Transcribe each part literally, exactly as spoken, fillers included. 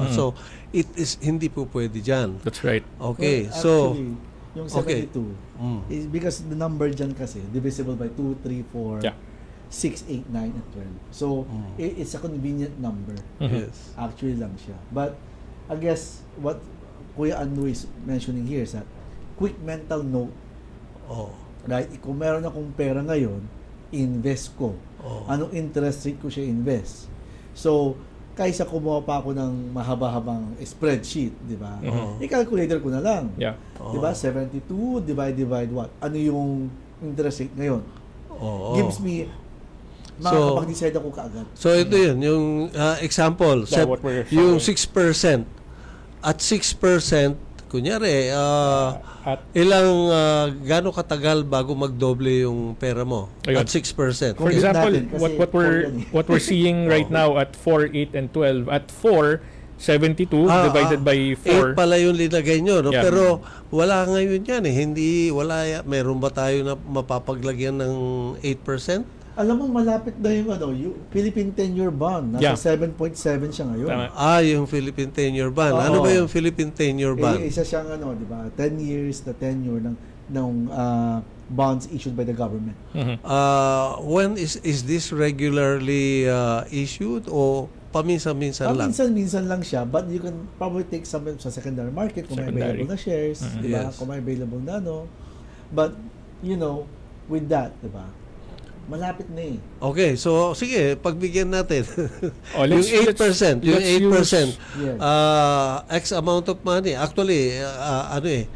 Mm-hmm. So, it is, hindi po pwede dyan. That's right. Okay, well, so, actually, yung seventy-two, okay. mm. is because the number dyan kasi, divisible by two, three, four, yeah. six, eight, nine, and twelve. So, mm. it's a convenient number. Mm-hmm. Yes. Actually lang siya. But, I guess, what Kuya Anu is mentioning here is that quick mental note. Oh. Right? Kung meron akong pera ngayon, invest ko. Oh. Anong interest rate ko siya invest? So, kaysa kumuha pa ako ng mahaba-habang spreadsheet, di ba? Mm-hmm. I-calculator ko na lang. Yeah. Di ba? seventy-two divide divide what? Ano yung interest rate ngayon? Oh. Gives me makakapag-decide ako kaagad. So, ito yun. Yung uh, example, Yeah, set, what we're yung showing. six percent. At six percent, kunyari, uh, At ilang, uh, gano'ng katagal bago magdoble yung pera mo? Ayun. At six percent. For Compute example, natin, kasi what what we're four yan eh. what we're seeing right now at four, eight, and twelve. At four, seventy-two Ah, divided ah, by four. eight pala yung linagay nyo, no? Yeah. Pero wala ngayon yan eh. Hindi, wala, meron ba tayo na mapapaglagyan ng eight percent? Alam mo, malapit na yung ano, yung Philippine ten-year bond. Nasa Yeah. seven point seven siya ngayon. Tama. Ah, yung Philippine ten-year bond. Oo. Ano ba yung Philippine ten-year bond? Eh, isa siyang ano, di ba? ten years na tenure ng ng uh, bonds issued by the government. Mhm. Uh, when is is this regularly uh, issued o paminsan-minsan lang? Minsan-minsan lang siya, but you can probably take some sa secondary market kung may Secondary. available na shares, Mhm. di ba? Yes. Kung may available na ano. But, you know, with that, di ba? Malapit na eh. Okay, so sige, pagbigyan natin. Oh, yung let's- eight percent, let's- yung let's eight percent, use- Yes. uh, X amount of money. Actually, uh, ano eh,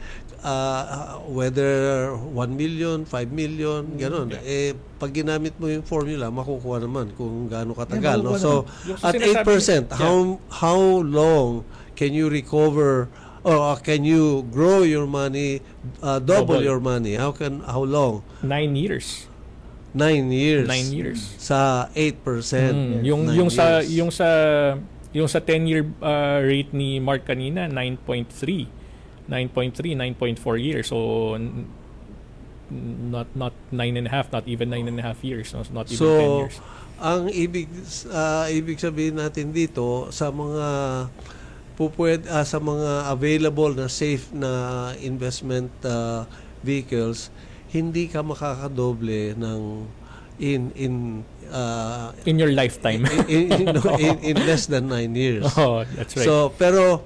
uh, whether one million, five million, gano'n. Eh, pag ginamit mo yung formula, makukuha naman kung gaano katagal. Yeah, no? makukuha So, Yung at sinasabi- eight percent, yeah. how, how long can you recover or uh, can you grow your money, uh, double, Double. your money? How can, how long? Nine years. Nine years. Nine years. Sa eight percent. Mm, yung Nine yung sa years. yung sa yung sa ten-year uh, rate ni Mark kanina, nine point three. nine point three, nine point four years. So n- not not nine and a half, not even nine and a half years, no? Not even ten So, years. ang ibig ah, ibig sabihin natin dito sa mga pupwed ah, sa mga available na safe na investment ah, vehicles, hindi ka makakadoble ng in in ah, In your lifetime. in, in, no, in, in less than nine years. Oh, that's right. So, pero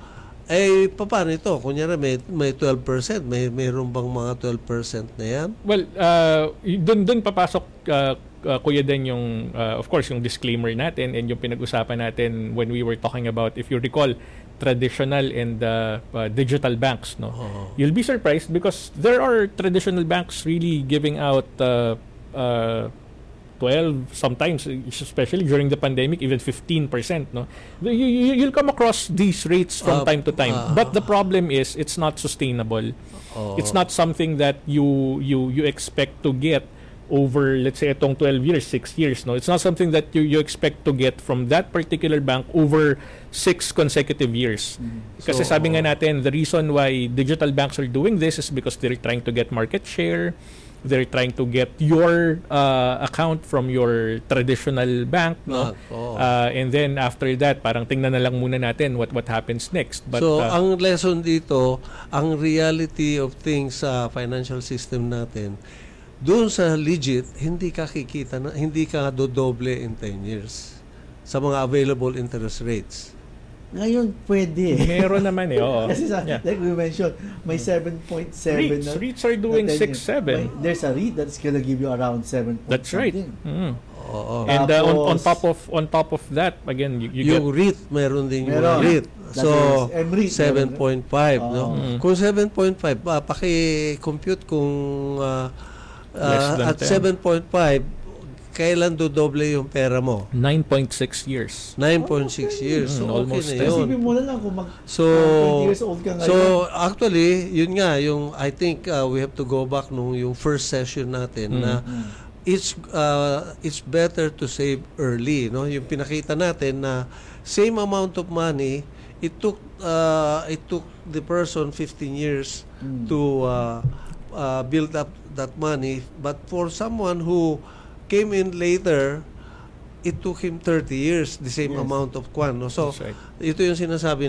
eh paano ito? Kunyari may may twelve percent, may mayroon bang mga twelve percent na yan? Well, uh, dun dun papasok uh, uh, kuya din yung uh, of course yung disclaimer natin and yung pinag-usapan natin when we were talking about, if you recall, traditional and uh, uh, digital banks, no. Oo. You'll be surprised because there are traditional banks really giving out uh, uh, twelve, sometimes especially during the pandemic, even fifteen percent, no. You, you you'll come across these rates from Uh, time to time, uh, but the problem is it's not sustainable. Oo. It's not something that you you you expect to get over, let's say, itong twelve years, six years, no? It's not something that you you expect to get from that particular bank over six consecutive years. Mm-hmm. Kasi So, sabi nga natin, the reason why digital banks are doing this is because they're trying to get market share. They're trying to get your uh, account from your traditional bank, no? Bank, oo. Uh, and then after that, parang tingnan na lang muna natin what what happens next. But so, uh, ang lesson dito, ang reality of things sa financial system natin, doon sa legit, hindi ka kikita na, hindi ka dodoble in ten years sa mga available interest rates. Ngayon, pwede. meron naman eh, oo. Kasi sa, Yeah. like we mentioned, may seven point seven REITs, na. REITs are doing na ten six, years. seven. May- There's a REIT that's gonna give you around seven point That's right. something. Mm. Oo. And uh, on, on Tapos- top of on top of that, again, you, you yung get REIT, meron din yung Meron. REIT. That So, is M-REIT. seven point five. Oo. No? Mm. Kung seven point five, uh, paki-compute kung uh, Less uh, than at ten. seven point five, kailan dodoble yung pera mo? nine point six years. nine point six Okay. years. So, Mm, okay almost na ten. yun. Isipin mo na lang kung mag So, twenty years old ka ngayon. so actually, yun nga, yung I think uh, we have to go back nung yung first session natin Mm. na it's uh, it's better to save early, no? Yung pinakita natin na same amount of money, it took uh, it took the person fifteen years Mm. to uh, uh, build up that money, but for someone who came in later, it took him thirty years, the same Yes. amount of kwan, no? So That's right. ito yung sinasabi